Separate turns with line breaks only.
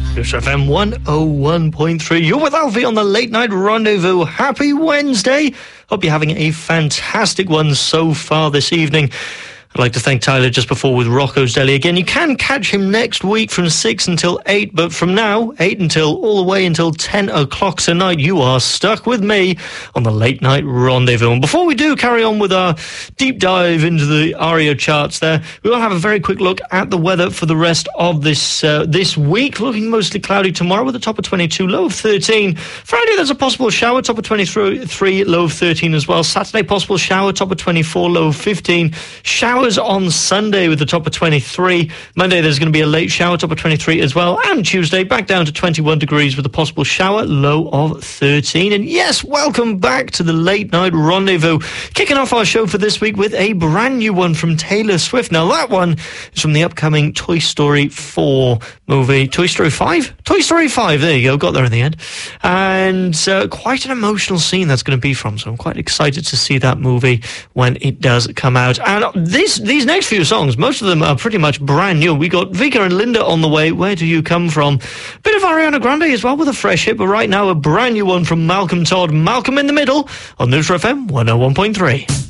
News FM 101.3. You're with Alfie on the Late Night Rendezvous. Happy Wednesday. Hope you're having a fantastic one so far this evening. I'd like to thank Tyler just before with Rocco's Deli again. You can catch him next week from 6 until 8, but from now, 8 until all the way until 10 o'clock tonight, you are stuck with me on the Late Night Rendezvous. And before we do carry on with our deep dive into the ARIA charts there, we will have a very quick look at the weather for the rest of this week. Looking mostly cloudy tomorrow with a top of 22, low of 13. Friday, there's a possible shower, top of 23, low of 13 as well. Saturday, possible shower, top of 24, low of 15. Showers on Sunday with the top of 23. Monday, there's going to be a late shower, top of 23 as well. And Tuesday, back down to 21 degrees with a possible shower, low of 13. And yes, welcome back to the Late Night Rendezvous. Kicking off our show for this week with a brand new one from Taylor Swift. Now, that one is from the upcoming Toy Story 4 movie. Toy Story 5? Toy Story 5, there you go, got there in the end. And quite an emotional scene that's going to be from, so I'm quite excited to see that movie when it does come out. And these next few songs, most of them are pretty much brand new. We got Vika and Linda on the way, Where Do You Come From? Bit of Ariana Grande as well with a fresh hit, but right now a brand new one from Malcolm Todd, Malcolm in the Middle on News FM 101.3.